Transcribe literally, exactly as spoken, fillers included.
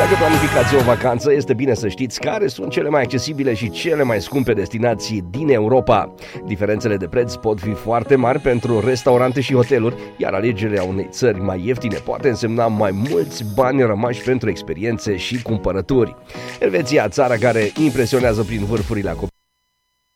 Dacă planificați o vacanță, este bine să știți care sunt cele mai accesibile și cele mai scumpe destinații din Europa. Diferențele de preț pot fi foarte mari pentru restaurante și hoteluri, iar alegerea unei țări mai ieftine poate însemna mai mulți bani rămași pentru experiențe și cumpărături. Elveția, țara care impresionează prin vârfurile acoperite